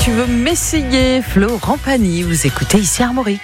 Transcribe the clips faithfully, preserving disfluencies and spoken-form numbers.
tu veux m'essayer, Florent Pagny, vous écoutez ici Armorique.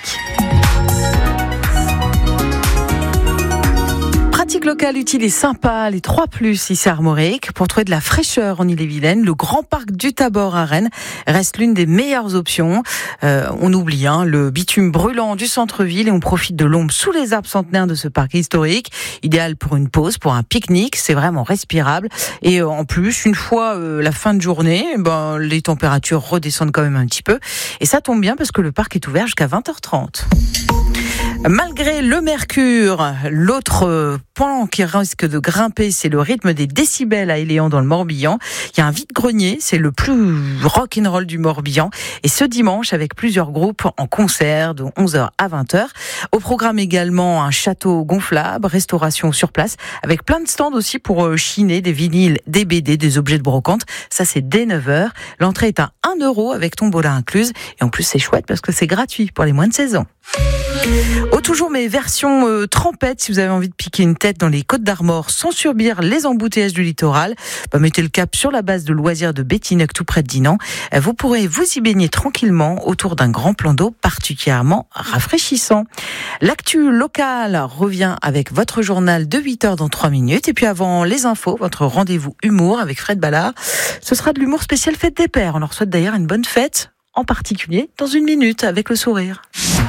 Pratique locale utile et sympa, les trois plus ici à Armorique. Pour trouver de la fraîcheur en Ille-et-Vilaine, le Grand Parc du Tabor à Rennes reste l'une des meilleures options. Euh, on oublie hein, le bitume brûlant du centre-ville et on profite de l'ombre sous les arbres centenaires de ce parc historique. Idéal pour une pause, pour un pique-nique, c'est vraiment respirable. Et euh, en plus, une fois euh, la fin de journée, ben, les températures redescendent quand même un petit peu. Et ça tombe bien parce que le parc est ouvert jusqu'à vingt heures trente. Malgré le mercure, l'autre point qui risque de grimper, c'est le rythme des décibels à Éléon dans le Morbihan. Il y a un vide-grenier, c'est le plus rock'n'roll du Morbihan. Et ce dimanche, avec plusieurs groupes en concert de onze heures à vingt heures. Au programme également un château gonflable, restauration sur place, avec plein de stands aussi pour chiner des vinyles, des B D, des objets de brocante. Ça, c'est dès neuf heures. L'entrée est à un euro avec tombola incluse. Et en plus, c'est chouette parce que c'est gratuit pour les moins de seize ans. Oh, toujours mes versions euh, trempettes, si vous avez envie de piquer une tête dans les Côtes d'Armor sans subir les embouteillages du littoral, bah, mettez le cap sur la base de loisirs de Béthinec tout près de Dinan. Vous pourrez vous y baigner tranquillement autour d'un grand plan d'eau particulièrement rafraîchissant. L'actu locale revient avec votre journal de huit heures dans trois minutes. Et puis avant les infos, votre rendez-vous humour avec Fred Ballard. Ce sera de l'humour spécial Fête des Pères. On leur souhaite d'ailleurs une bonne fête, en particulier dans une minute avec le sourire.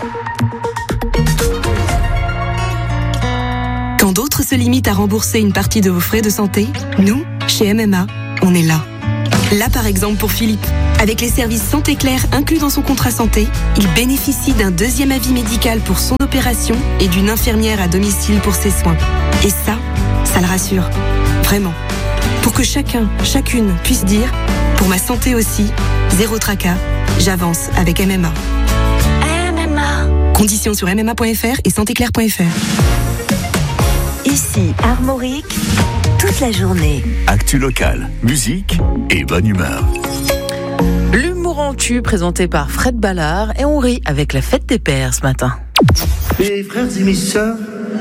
Quand d'autres se limitent à rembourser une partie de vos frais de santé, nous, chez M M A, on est là. Là, par exemple, pour Philippe. Avec les services Santé Claire inclus dans son contrat santé, il bénéficie d'un deuxième avis médical pour son opération et d'une infirmière à domicile pour ses soins. Et ça, ça le rassure. Vraiment. Pour que chacun, chacune puisse dire, pour ma santé aussi, zéro tracas, j'avance avec M M A. M M A. Conditions sur m m a point f r et santé claire point f r. Ici, Armorique, toute la journée. Actu locale, musique et bonne humeur. L'humour en tue présenté par Fred Ballard et on rit avec la Fête des Pères ce matin. Mes frères et mes sœurs,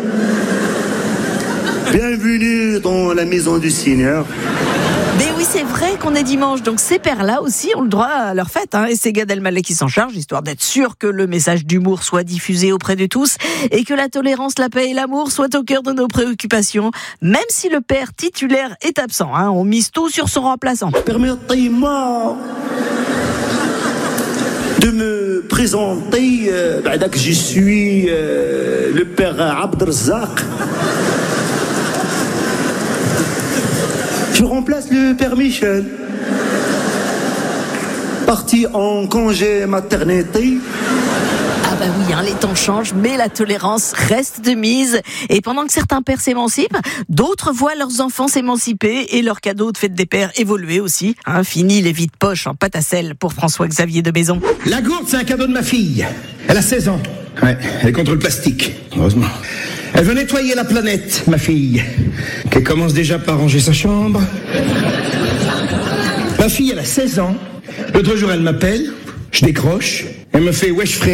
bienvenue dans la maison du Seigneur. Mais oui, c'est vrai qu'on est dimanche, donc ces pères-là aussi ont le droit à leur fête, hein, et c'est Gad Elmaleh qui s'en charge, histoire d'être sûr que le message d'humour soit diffusé auprès de tous, et que la tolérance, la paix et l'amour soient au cœur de nos préoccupations, même si le père titulaire est absent, hein, on mise tout sur son remplaçant. Permettez-moi de me présenter, euh, bah, que je suis euh, le père Abdelrazak. Je remplace le père Michel, parti en congé maternité. Ah bah oui, hein, les temps changent, mais la tolérance reste de mise. Et pendant que certains pères s'émancipent, d'autres voient leurs enfants s'émanciper et leurs cadeaux de fête des pères évoluer aussi. Hein, fini les vides poches en pâte à sel pour François-Xavier de Maison. La gourde, c'est un cadeau de ma fille. Elle a seize ans. Ouais, elle est contre le plastique, heureusement. Elle veut nettoyer la planète, ma fille, qu'elle commence déjà par ranger sa chambre. Ma fille, elle a seize ans. L'autre jour, elle m'appelle, je décroche, elle me fait « Wesh frère ».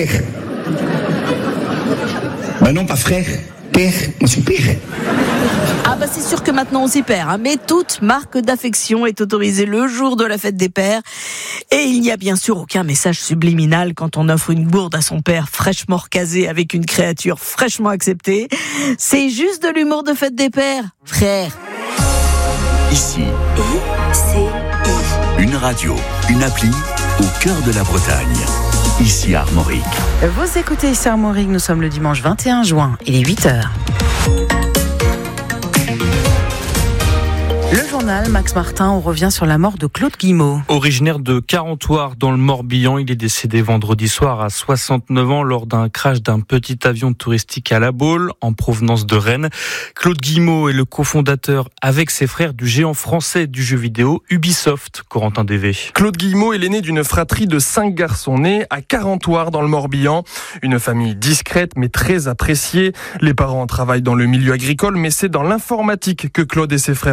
Ben non, pas frère, père, moi c'est père. Ah bah c'est sûr que maintenant on s'y perd, hein, mais toute marque d'affection est autorisée le jour de la fête des pères. Et il n'y a bien sûr aucun message subliminal quand on offre une gourde à son père fraîchement recasé avec une créature fraîchement acceptée. C'est juste de l'humour de fête des pères, frère. Ici, I C I. une radio, une appli au cœur de la Bretagne. Ici Armorique. Vous écoutez ici Armorique, nous sommes le dimanche vingt et un juin, il est huit heures. Le journal, Max Martin, on revient sur la mort de Claude Guimot. Originaire de Carentoire dans le Morbihan, il est décédé vendredi soir à soixante-neuf ans lors d'un crash d'un petit avion touristique à La Baule, en provenance de Rennes. Claude Guimot est le cofondateur avec ses frères du géant français du jeu vidéo Ubisoft, Corentin Dévé. Claude Guimot est l'aîné d'une fratrie de cinq garçons nés à Carentoire dans le Morbihan. Une famille discrète mais très appréciée. Les parents travaillent dans le milieu agricole, mais c'est dans l'informatique que Claude et ses frères vont se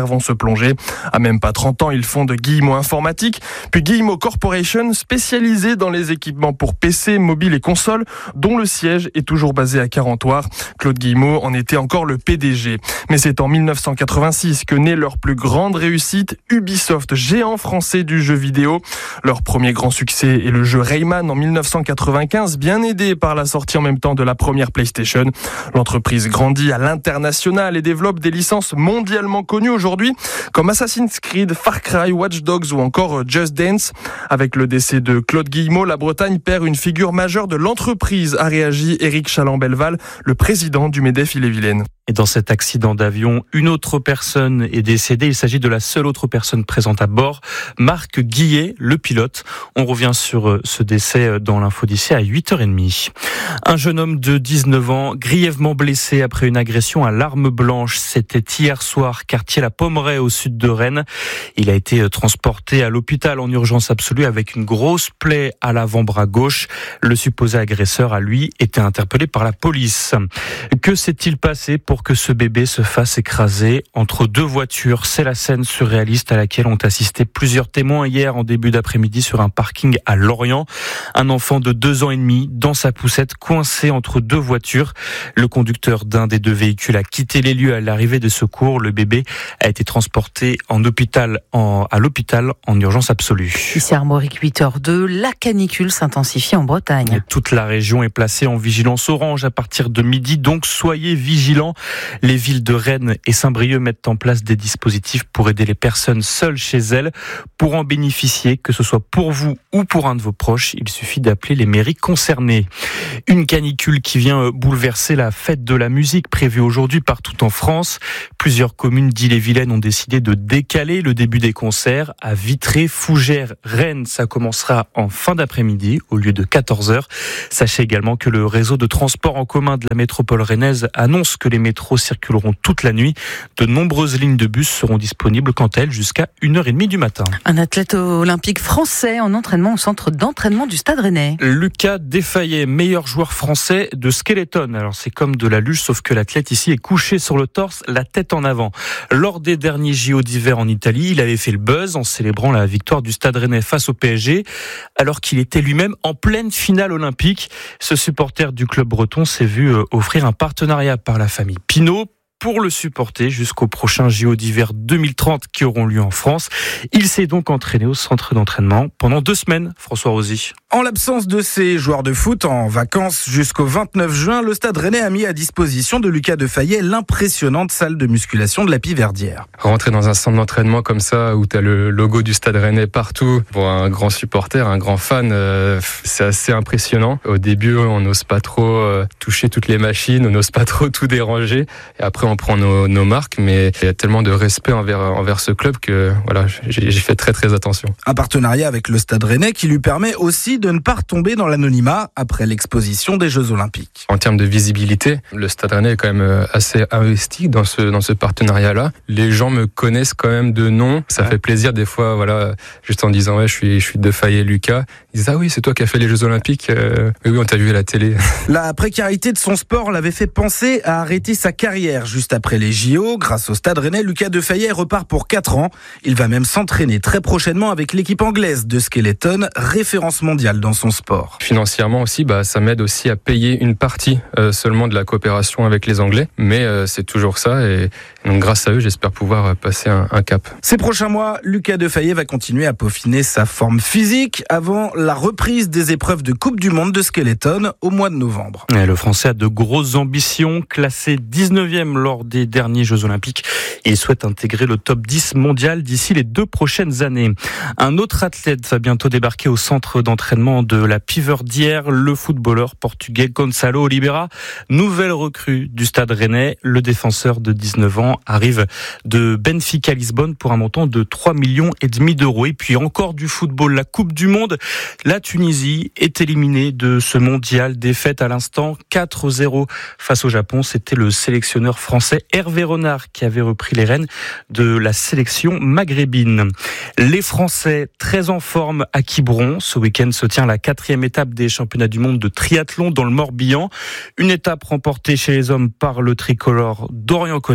plongée. À même pas trente ans, ils fondent Guillemot Informatique, puis Guillemot Corporation, spécialisée dans les équipements pour P C, mobile et consoles, dont le siège est toujours basé à Carentoire. Claude Guillemot en était encore le P D G. Mais c'est en mille neuf cent quatre-vingt-six que naît leur plus grande réussite, Ubisoft, géant français du jeu vidéo. Leur premier grand succès est le jeu Rayman en mille neuf cent quatre-vingt-quinze, bien aidé par la sortie en même temps de la première PlayStation. L'entreprise grandit à l'international et développe des licences mondialement connues aujourd'hui, comme Assassin's Creed, Far Cry, Watch Dogs ou encore Just Dance. Avec le décès de Claude Guillemot, la Bretagne perd une figure majeure de l'entreprise, a réagi Éric Chaland-Belval, le président du MEDEF Ille-et-Vilaine. Et dans cet accident d'avion, une autre personne est décédée. Il s'agit de la seule autre personne présente à bord, Marc Guillet, le pilote. On revient sur ce décès dans l'info d'ici à huit heures trente. Un jeune homme de dix-neuf ans, grièvement blessé après une agression à l'arme blanche. C'était hier soir, quartier La Pommeraye, au sud de Rennes. Il a été transporté à l'hôpital en urgence absolue avec une grosse plaie à l'avant-bras gauche. Le supposé agresseur a, lui, été interpellé par la police. Que s'est-il passé pour que ce bébé se fasse écraser entre deux voitures? C'est la scène surréaliste à laquelle ont assisté plusieurs témoins hier en début d'après-midi sur un parking à Lorient. Un enfant de deux ans et demi dans sa poussette coincé entre deux voitures. Le conducteur d'un des deux véhicules a quitté les lieux à l'arrivée des secours. Le bébé a été transporté en hôpital, en, à l'hôpital en urgence absolue. Ici Armorique, huit heures deux, la canicule s'intensifie en Bretagne. Et toute la région est placée en vigilance orange à partir de midi, donc soyez vigilants. Les villes de Rennes et Saint-Brieuc mettent en place des dispositifs pour aider les personnes seules chez elles. Pour en bénéficier, que ce soit pour vous ou pour un de vos proches, il suffit d'appeler les mairies concernées. Une canicule qui vient bouleverser la fête de la musique prévue aujourd'hui partout en France. Plusieurs communes d'Ille-et-Vilaine ont décidé de décaler le début des concerts à Vitré, Fougères, Rennes. Ça commencera en fin d'après-midi au lieu de quatorze heures. Sachez également que le réseau de transport en commun de la métropole rennaise annonce que les métros circuleront toute la nuit. De nombreuses lignes de bus seront disponibles quant à elles jusqu'à une heure trente du matin. Un athlète olympique français en entraînement au centre d'entraînement du Stade Rennais. Lucas Desfayet, meilleur joueur français de skeleton. Alors c'est comme de la luge, sauf que l'athlète ici est couché sur le torse, la tête en avant. Lors des derniers J O d'hiver en Italie, il avait fait le buzz en célébrant la victoire du Stade Rennais face au P S G, alors qu'il était lui-même en pleine finale olympique. Ce supporter du club breton s'est vu offrir un partenariat par la famille Pinault pour le supporter jusqu'au prochain J O d'hiver deux mille trente qui auront lieu en France. Il s'est donc entraîné au centre d'entraînement pendant deux semaines, François Rosy. En l'absence de ses joueurs de foot en vacances jusqu'au vingt-neuf juin, le Stade Rennais a mis à disposition de Lucas Desfayet l'impressionnante salle de musculation de la Piverdière. Rentrer dans un centre d'entraînement comme ça, où tu as le logo du Stade Rennais partout, pour un grand supporter, un grand fan, euh, c'est assez impressionnant. Au début, on n'ose pas trop euh, toucher toutes les machines, on n'ose pas trop tout déranger. Et après, on prend nos, nos marques, mais il y a tellement de respect envers, envers ce club que voilà, j'ai, j'ai fait très très attention. Un partenariat avec le Stade Rennais qui lui permet aussi de ne pas retomber dans l'anonymat après l'exposition des Jeux Olympiques. En termes de visibilité, le Stade Rennais est quand même assez investi dans ce, dans ce partenariat-là. Les gens me connaissent quand même de nom. Ça ouais. fait plaisir des fois, voilà, juste en disant ouais, je suis, je suis Desfayet Lucas. Ils disent ah oui, c'est toi qui as fait les Jeux Olympiques. Euh, oui, oui, on t'a vu à la télé. La précarité de son sport l'avait fait penser à arrêter sa carrière juste après les J O. Grâce au Stade Rennais, Lucas Desfayet repart pour quatre ans. Il va même s'entraîner très prochainement avec l'équipe anglaise de skeleton, référence mondiale dans son sport. Financièrement aussi, bah, ça m'aide aussi à payer une partie euh, seulement de la coopération avec les Anglais. Mais euh, c'est toujours ça. Et, et donc grâce à eux, j'espère pouvoir passer un, un cap. Ces prochains mois, Lucas Desfayet va continuer à peaufiner sa forme physique avant la reprise des épreuves de Coupe du Monde de skeleton au mois de novembre. Et le Français a de grosses ambitions. Classé dix-neuvième lors des derniers Jeux Olympiques, il souhaite intégrer le top dix mondial d'ici les deux prochaines années. Un autre athlète va bientôt débarquer au centre d'entraînement de la Piverdière, le footballeur portugais Gonçalo Oliveira, nouvelle recrue du Stade Rennais. Le défenseur de dix-neuf ans arrive de Benfica Lisbonne pour un montant de trois millions et demi d'euros. Et puis encore du football, la Coupe du Monde. La Tunisie est éliminée de ce mondial, défaite à l'instant quatre zéro face au Japon. C'était le sélectionneur français Hervé Renard qui avait repris les rênes de la sélection maghrébine. Les Français très en forme à Quiberon. Ce week-end se tient la quatrième étape des championnats du monde de triathlon dans le Morbihan. Une étape remportée chez les hommes par le tricolore Dorian Coninx et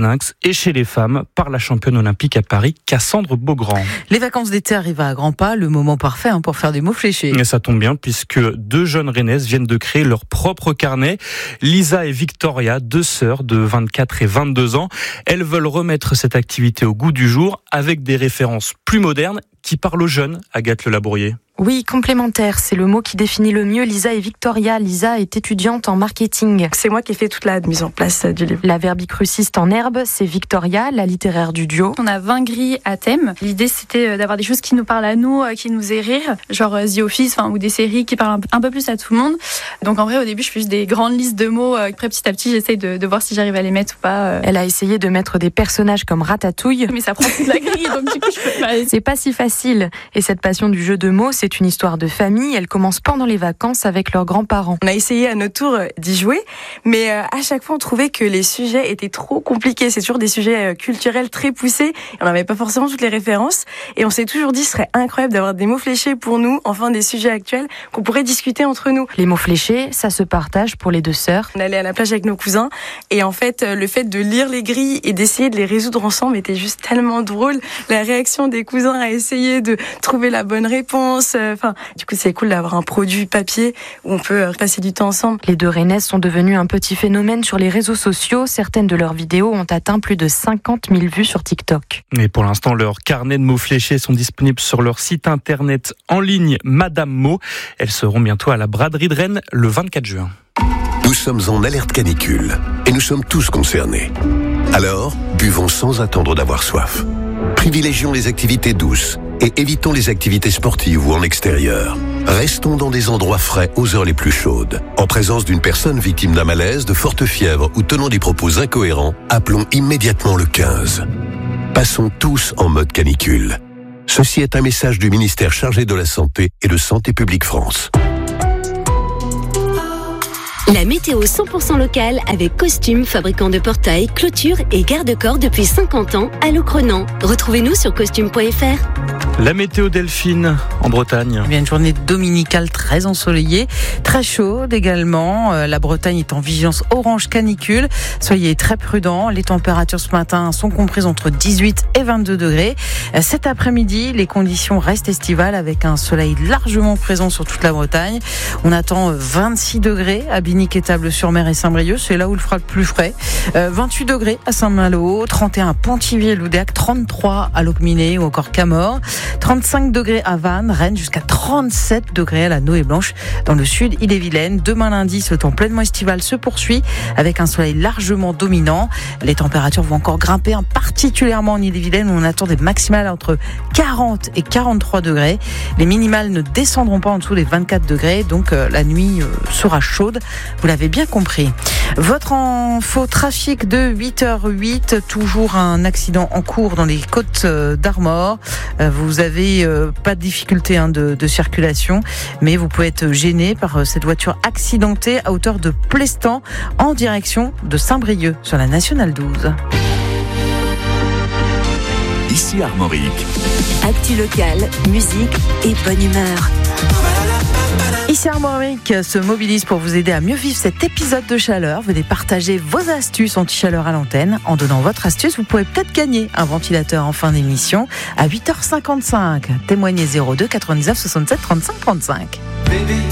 et chez les femmes par la championne olympique à Paris, Cassandre Beaugrand. Les vacances d'été arrivent à grands pas, le moment parfait hein, pour faire des mots fléchés. Et ça tombe bien puisque deux jeunes rennaises viennent de créer leur propre carnet. Lisa et Victoria, deux sœurs de vingt-quatre et vingt-deux ans. Elles veulent remettre cette activité au goût du jour avec des références plus modernes qui parlent aux jeunes, Agathe Le Labourier. Oui, complémentaire, c'est le mot qui définit le mieux Lisa et Victoria. Lisa est étudiante en marketing. C'est moi qui ai fait toute la mise en place du livre. La verbicruciste en herbe, c'est Victoria, la littéraire du duo. On a vingt grilles à thème. L'idée, c'était d'avoir des choses qui nous parlent à nous, qui nous aient rire, genre The Office, enfin, ou des séries qui parlent un peu plus à tout le monde. Donc en vrai, au début, je fais juste des grandes listes de mots. Après, petit à petit, j'essaye de, de voir si j'arrive à les mettre ou pas. Elle a essayé de mettre des personnages comme Ratatouille. Mais ça prend toute la grille, donc du coup, je peux pas. C'est pas si facile. Et cette passion du jeu de mots, c'est une histoire de famille. Elle commence pendant les vacances avec leurs grands-parents. On a essayé à notre tour d'y jouer, mais à chaque fois on trouvait que les sujets étaient trop compliqués. C'est toujours des sujets culturels très poussés. Et on n'avait pas forcément toutes les références. Et on s'est toujours dit, ce serait incroyable d'avoir des mots fléchés pour nous, enfin des sujets actuels qu'on pourrait discuter entre nous. Les mots fléchés, ça se partage pour les deux sœurs. On allait à la plage avec nos cousins et en fait, le fait de lire les grilles et d'essayer de les résoudre ensemble était juste tellement drôle. La réaction des cousins à essayer de trouver la bonne réponse. Enfin, du coup, c'est cool d'avoir un produit papier où on peut passer du temps ensemble. Les deux rennaises sont devenues un petit phénomène sur les réseaux sociaux. Certaines de leurs vidéos ont atteint plus de cinquante mille vues sur TikTok. Et pour l'instant, leurs carnets de mots fléchés sont disponibles sur leur site internet en ligne Madame Mo. Elles seront bientôt à la braderie de Rennes le vingt-quatre juin. Nous sommes en alerte canicule et nous sommes tous concernés. Alors, buvons sans attendre d'avoir soif. Privilégions les activités douces et évitons les activités sportives ou en extérieur. Restons dans des endroits frais aux heures les plus chaudes. En présence d'une personne victime d'un malaise, de forte fièvre ou tenant des propos incohérents, appelons immédiatement le quinze. Passons tous en mode canicule. Ceci est un message du ministère chargé de la Santé et de Santé publique France. La météo cent pour cent locale avec Costume, fabricant de portails, clôtures et garde-corps depuis cinquante ans à Locronan. Retrouvez-nous sur costume point f r. La météo Delphine en Bretagne. Eh bien, une journée dominicale très ensoleillée, très chaude également. Euh, la Bretagne est en vigilance orange canicule. Soyez très prudents. Les températures ce matin sont comprises entre dix-huit et vingt-deux degrés. Euh, cet après-midi, les conditions restent estivales avec un soleil largement présent sur toute la Bretagne. On attend vingt-six degrés à Binic et Table-sur-Mer et Saint-Brieuc. C'est là où il fera le plus frais. Euh, vingt-huit degrés à Saint-Malo, trente et un à Pontivy-Loudéac, trente-trois à Locminé ou encore Camors. trente-cinq degrés à Vannes, Rennes, jusqu'à trente-sept degrés à la Noë-Blanche. Dans le sud, Ille-et-Vilaine. Demain lundi, ce temps pleinement estival se poursuit avec un soleil largement dominant. Les températures vont encore grimper, hein, particulièrement en Ille-et-Vilaine où on attend des maximales entre quarante et quarante-trois degrés. Les minimales ne descendront pas en dessous des vingt-quatre degrés, donc euh, la nuit euh, sera chaude. Vous l'avez bien compris. Votre info trafic de huit heures huit, toujours un accident en cours dans les Côtes d'Armor. Vous avez euh, pas de difficulté hein, de, de circulation, mais vous pouvez être gêné par euh, cette voiture accidentée à hauteur de Plestan en direction de Saint-Brieuc sur la nationale douze. Ici Armorique. Actu locale, musique et bonne humeur. Ici Armorique se mobilise pour vous aider à mieux vivre cet épisode de chaleur. Venez partager vos astuces anti-chaleur à l'antenne. En donnant votre astuce, vous pourrez peut-être gagner un ventilateur en fin d'émission à huit heures cinquante-cinq. Témoignez zéro deux quatre-vingt-dix-neuf soixante-sept trente-cinq trente-cinq.